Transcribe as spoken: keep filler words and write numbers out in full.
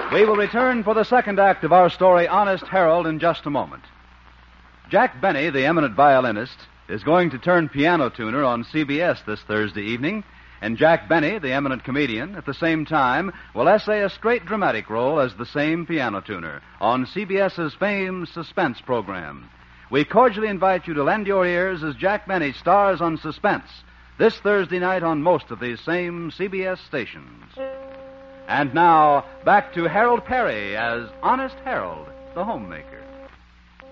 We will return for the second act of our story, Honest Harold, in just a moment. Jack Benny, the eminent violinist, is going to turn piano tuner on C B S this Thursday evening, and Jack Benny, the eminent comedian, at the same time will essay a straight dramatic role as the same piano tuner on CBS's famed Suspense program. We cordially invite you to lend your ears as Jack Benny stars on Suspense this Thursday night on most of these same C B S stations. And now, back to Harold Perry as Honest Harold, the homemaker.